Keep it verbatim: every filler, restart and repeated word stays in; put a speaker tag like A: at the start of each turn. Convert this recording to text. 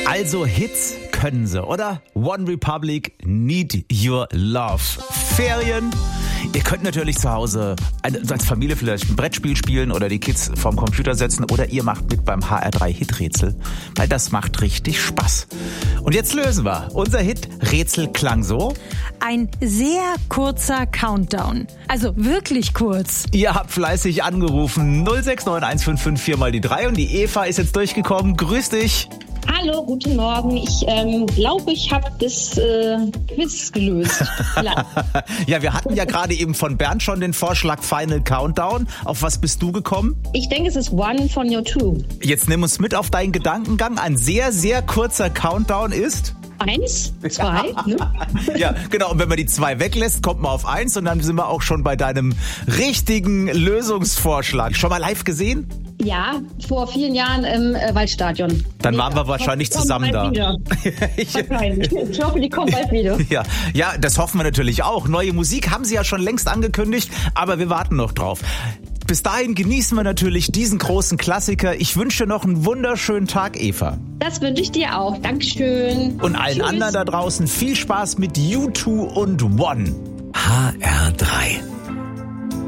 A: Also Hits können sie, oder? One Republic, Need Your Love. Ferien. Ihr könnt natürlich zu Hause als Familie vielleicht ein Brettspiel spielen oder die Kids vorm Computer setzen oder ihr macht mit beim H R drei Hiträtsel, weil das macht richtig Spaß. Und jetzt lösen wir. Unser Hit-Rätsel klang so.
B: Ein sehr kurzer Countdown. Also wirklich kurz.
A: Ihr habt fleißig angerufen. null sechs neun eins fünf fünf vier mal die drei und die Eva ist jetzt durchgekommen. Grüß dich.
C: Hallo, guten Morgen. Ich ähm, glaube, ich habe das äh, Quiz gelöst.
A: Ja, wir hatten ja gerade eben von Bernd schon den Vorschlag Final Countdown. Auf was bist du gekommen?
C: Ich denke, es ist One von U zwei.
A: Jetzt nimm uns mit auf deinen Gedankengang. Ein sehr, sehr kurzer Countdown ist...
C: Eins, zwei, ne?
A: Ja, genau. Und wenn man die zwei weglässt, kommt man auf eins und dann sind wir auch schon bei deinem richtigen Lösungsvorschlag. Schon mal live gesehen?
C: Ja, vor vielen Jahren im äh, Waldstadion.
A: Dann waren wir wahrscheinlich zusammen da.
C: ich, ich hoffe, die kommen bald wieder.
A: Ja, ja, das hoffen wir natürlich auch. Neue Musik haben sie ja schon längst angekündigt, aber wir warten noch drauf. Bis dahin genießen wir natürlich diesen großen Klassiker. Ich wünsche dir noch einen wunderschönen Tag, Eva.
C: Das wünsche ich dir auch. Dankeschön.
A: Und allen
C: Tschüss.
A: anderen da draußen viel Spaß mit U zwei und One.
D: H R drei.